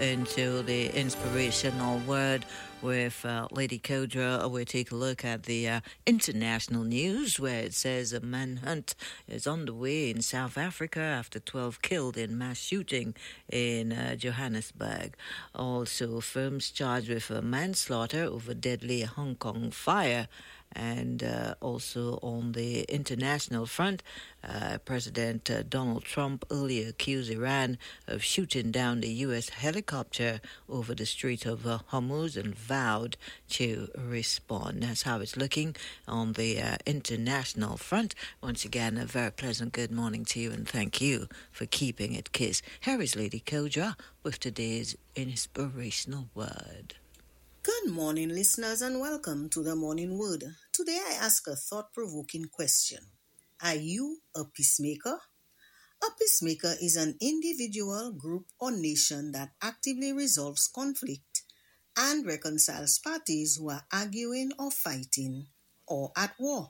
into the inspirational word with Lady Kodra. We'll take a look at the international news where it says a manhunt is on the way in South Africa after 12 killed in mass shooting in Johannesburg. Also, firms charged with manslaughter over deadly Hong Kong fire. And also on the international front, President Donald Trump earlier accused Iran of shooting down the U.S. helicopter over the Strait of Hormuz and vowed to respond. That's how it's looking on the international front. Once again, a very pleasant good morning to you, and thank you for keeping it KISS. Here is Lady Kodra with today's inspirational word. Good morning, listeners, and welcome to the Morning Word. Today I ask a thought-provoking question. Are you a peacemaker? A peacemaker is an individual, group, or nation that actively resolves conflict and reconciles parties who are arguing or fighting or at war.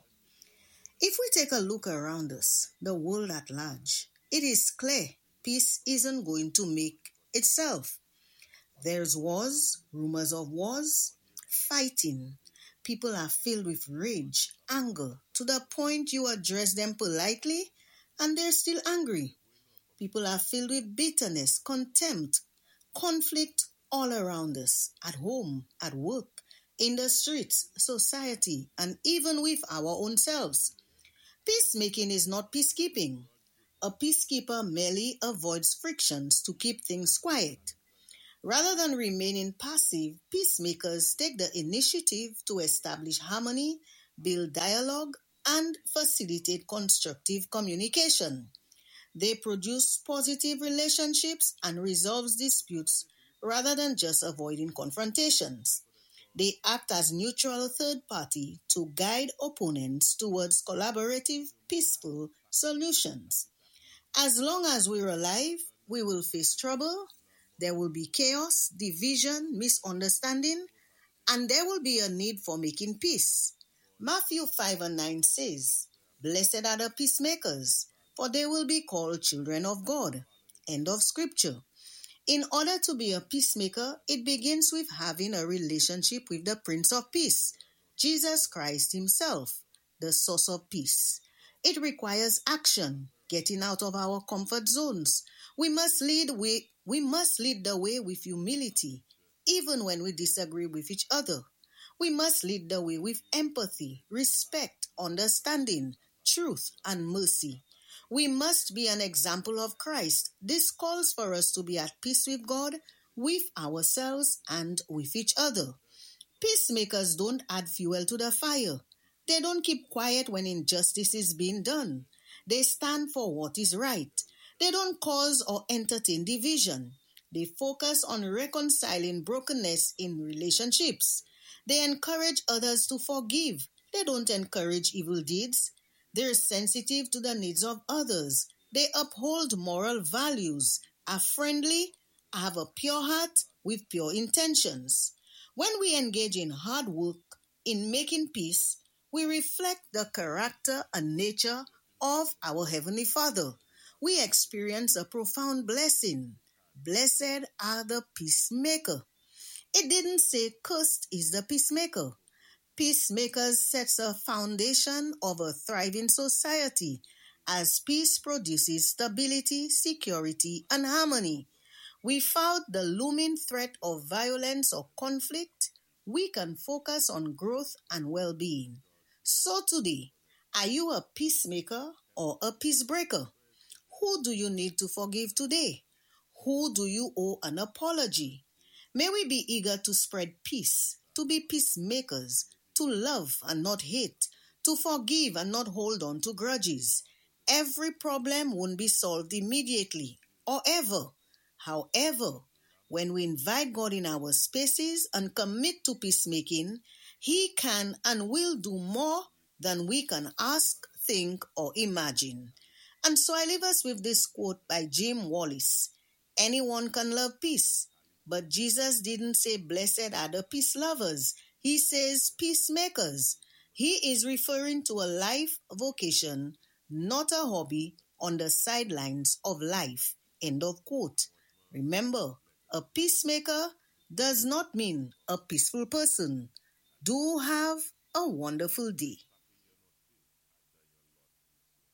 If we take a look around us, the world at large, it is clear peace isn't going to make itself. There's wars, rumors of wars, fighting. People are filled with rage, anger, to the point you address them politely and they're still angry. People are filled with bitterness, contempt, conflict all around us, at home, at work, in the streets, society, and even with our own selves. Peacemaking is not peacekeeping. A peacekeeper merely avoids frictions to keep things quiet. Rather than remaining passive, peacemakers take the initiative to establish harmony, build dialogue, and facilitate constructive communication. They produce positive relationships and resolve disputes rather than just avoiding confrontations. They act as neutral third party to guide opponents towards collaborative, peaceful solutions. As long as we're alive, we will face trouble. There will be chaos, division, misunderstanding, and there will be a need for making peace. Matthew 5:9 says, "Blessed are the peacemakers, for they will be called children of God." End of scripture. In order to be a peacemaker, it begins with having a relationship with the Prince of Peace, Jesus Christ himself, the source of peace. It requires action, getting out of our comfort zones. We must lead the way with humility, even when we disagree with each other. We must lead the way with empathy, respect, understanding, truth, and mercy. We must be an example of Christ. This calls for us to be at peace with God, with ourselves, and with each other. Peacemakers don't add fuel to the fire. They don't keep quiet when injustice is being done. They stand for what is right. They don't cause or entertain division. They focus on reconciling brokenness in relationships. They encourage others to forgive. They don't encourage evil deeds. They're sensitive to the needs of others. They uphold moral values, are friendly, have a pure heart with pure intentions. When we engage in hard work, in making peace, we reflect the character and nature of our Heavenly Father. We experience a profound blessing. Blessed are the peacemaker. It didn't say cursed is the peacemaker. Peacemakers sets a foundation of a thriving society as peace produces stability, security, and harmony. Without the looming threat of violence or conflict, we can focus on growth and well-being. So today, are you a peacemaker or a peacebreaker? Who do you need to forgive today? Who do you owe an apology? May we be eager to spread peace, to be peacemakers, to love and not hate, to forgive and not hold on to grudges. Every problem won't be solved immediately or ever. However, when we invite God in our spaces and commit to peacemaking, He can and will do more than we can ask, think, or imagine. And so I leave us with this quote by Jim Wallis. Anyone can love peace, but Jesus didn't say blessed are the peace lovers. He says peacemakers. He is referring to a life vocation, not a hobby on the sidelines of life. End of quote. Remember, A peacemaker does not mean a peaceful person. Do have a wonderful day.